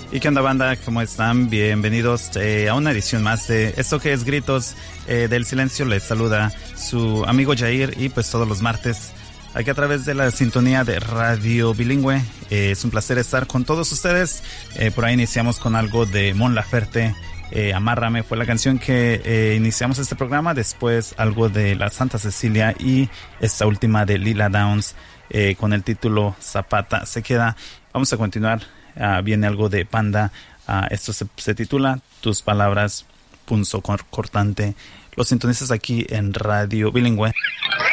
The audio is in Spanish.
¿Y qué onda, banda? ¿Cómo están? Bienvenidos a una edición más de esto que es Gritos del Silencio. Les saluda su amigo Jair y pues todos los martes aquí a través de la sintonía de Radio Bilingüe. Es un placer estar con todos ustedes. Por ahí iniciamos con algo de Mon Laferte. Amárrame fue la canción que iniciamos este programa. Después algo de la Santa Cecilia y esta última de Lila Downs con el título Zapata se queda. Vamos a continuar. Viene algo de Panda. Esto se titula Tus palabras, punzo cortante. Los sintonizas aquí en Radio Bilingüe.